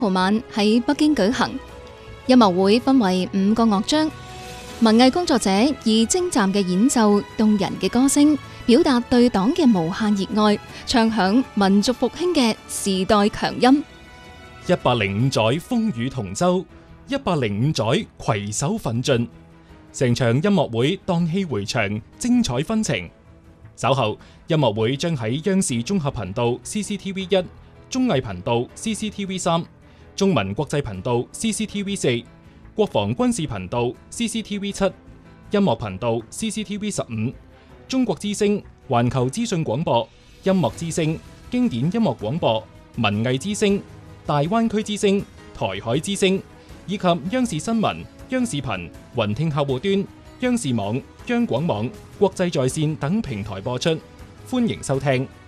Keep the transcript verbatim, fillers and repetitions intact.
號晚喺北京舉行。音樂會分為五個樂章，文藝工作者以精湛嘅演奏、動人嘅歌聲，表達對黨嘅無限熱愛，唱響民族復興嘅時代強音。 一百零五載風雨同舟，一百零五載攜手奮進。成場音樂會蕩氣迴腸，精彩紛呈。稍後音樂會將喺央視綜合頻道 C C T V 一、綜藝頻道 C C T V 三、中文國際頻道 C C T V 四、國防軍事頻道 C C T V 七、音樂頻道 C C T V 十五、中國之聲、環球資訊廣播、音樂之聲、經典音樂廣播、文藝之聲、大灣區之聲、台海之聲，以及央視新聞、央視頻、雲聽客戶端、央視網、央廣網、國際在線等平台播出，歡迎收聽。